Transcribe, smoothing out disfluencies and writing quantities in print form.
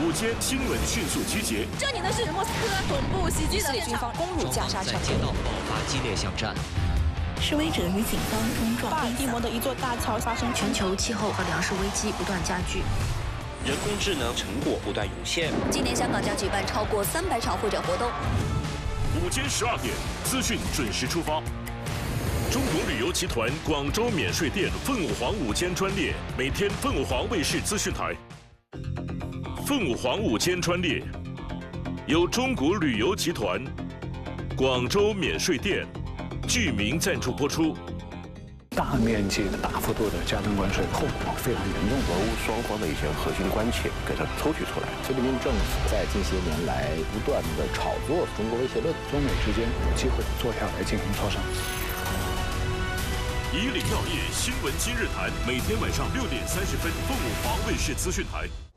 午间新闻迅速集结。 这里呢是莫斯科总部袭击的现场， 攻入加沙城， 在街道爆发激烈巷战。 示威者与警方冲撞。 巴尔的摩的一座大桥发生全球气候和粮食危机不断加剧。 人工智能成果不断涌现。 今年香港将举办超过300场会展活动。 午间12点，资讯准时出发。中国旅游集团广州免税店凤凰午间专列，每天凤凰卫视资讯台。凤凰午间专列由中国旅游集团广州免税店居民赞助播出。 大面积的、大幅度的加征关税，后果非常严重。 俄乌双方的一些核心关切给它抽取出来。 菲律宾政府在近些年来不断的炒作中国威胁论， 中美之间有机会坐下来进行磋商。 以岭药业新闻今日谈，每天晚上6点30分，凤凰卫视资讯台。